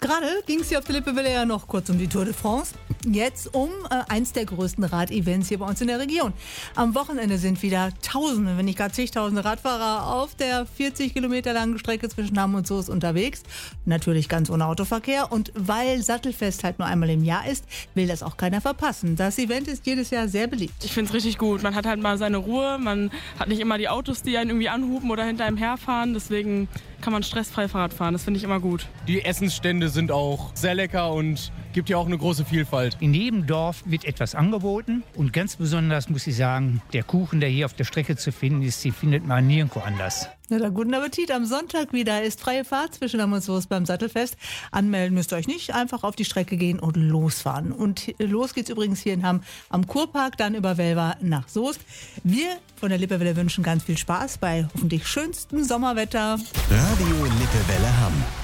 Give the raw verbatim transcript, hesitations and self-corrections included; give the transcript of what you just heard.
Gerade ging es hier auf der Lippewelle ja noch kurz um die Tour de France. Jetzt um äh, eins der größten Radevents hier bei uns in der Region. Am Wochenende sind wieder Tausende, wenn nicht gar zigtausende Radfahrer auf der vierzig Kilometer langen Strecke zwischen Hamm und Soest unterwegs. Natürlich ganz ohne Autoverkehr. Und weil Sattelfest halt nur einmal im Jahr ist, will das auch keiner verpassen. Das Event ist jedes Jahr sehr beliebt. Ich finde es richtig gut. Man hat halt mal seine Ruhe. Man hat nicht immer die Autos, die einen irgendwie anhupen oder hinter einem herfahren. Deswegen kann man stressfrei Fahrrad fahren. Das finde ich immer gut. Die Essensstände sind auch sehr lecker und gibt ja auch eine große Vielfalt. In jedem Dorf wird etwas angeboten und ganz besonders muss ich sagen, der Kuchen, der hier auf der Strecke zu finden ist, den findet man nirgendwo anders. Na dann guten Appetit. Am Sonntag wieder ist freie Fahrt zwischen Hamm und Soest beim Sattelfest. Anmelden müsst ihr euch nicht, einfach auf die Strecke gehen und losfahren. Und los geht's übrigens hier in Hamm am Kurpark, dann über Welver nach Soest. Wir von der Lippewelle wünschen ganz viel Spaß bei hoffentlich schönstem Sommerwetter. Radio Lippewelle Hamm.